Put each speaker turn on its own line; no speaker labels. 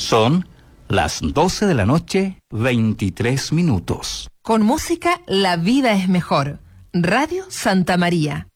Son las 12 de la noche, 23 minutos.
Con música, la vida es mejor. Radio Santa María.